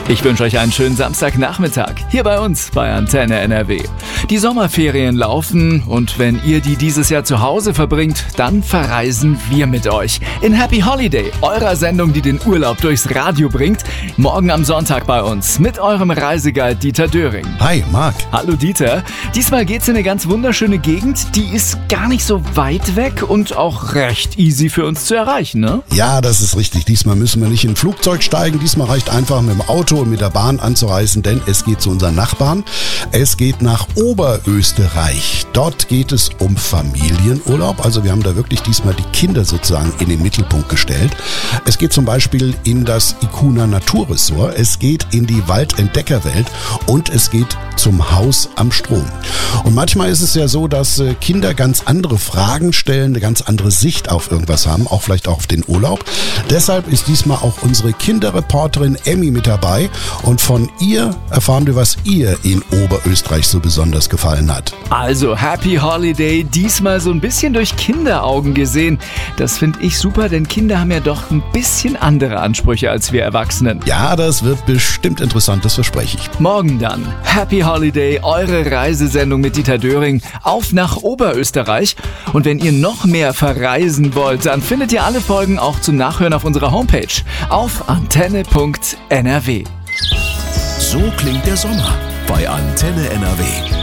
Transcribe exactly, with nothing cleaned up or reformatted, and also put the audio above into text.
Ich wünsche euch einen schönen Samstagnachmittag hier bei uns bei Antenne N R W. Die Sommerferien laufen und wenn ihr die dieses Jahr zu Hause verbringt, dann verreisen wir mit euch in Happy Holiday, eurer Sendung, die den Urlaub durchs Radio bringt. Morgen am Sonntag bei uns mit eurem Reiseguide Dieter Döring. Hi, Marc. Hallo Dieter. Diesmal geht's in eine ganz wunderschöne Gegend. Die ist gar nicht so weit weg und auch recht easy für uns zu erreichen, ne? Ja, das ist richtig. Diesmal müssen wir nicht in ein Flugzeug steigen. Diesmal reicht einfach mit dem Auto und mit der Bahn anzureisen, denn es geht zu unseren Nachbarn. Es geht nach Oberösterreich. Dort geht es um Familienurlaub. Also wir haben da wirklich diesmal die Kinder sozusagen in den Mittelpunkt gestellt. Es geht zum Beispiel in das Ikuna Naturresort. Es geht in die Waldentdeckerwelt und es geht zum Haus am Strom. Und manchmal ist es ja so, dass Kinder ganz andere Fragen stellen, eine ganz andere Sicht auf irgendwas haben, auch vielleicht auch auf den Urlaub. Deshalb ist diesmal auch unsere Kinderreporterin Emmy mit dabei und von ihr erfahren wir, was ihr in Oberösterreich so besonders gefallen hat. Also Happy Holiday, diesmal so ein bisschen durch Kinderaugen gesehen. Das finde ich super, denn Kinder haben ja doch ein bisschen andere Ansprüche als wir Erwachsenen. Ja, das wird bestimmt interessant, das verspreche ich. Morgen dann Happy Holiday, eure Reisesendung mit Dieter Döring auf nach Oberösterreich. Und wenn ihr noch mehr verreisen wollt, dann findet ihr alle Folgen auch zum Nachhören auf unserer Homepage auf antenne punkt n r w. So klingt der Sommer bei Antenne N R W.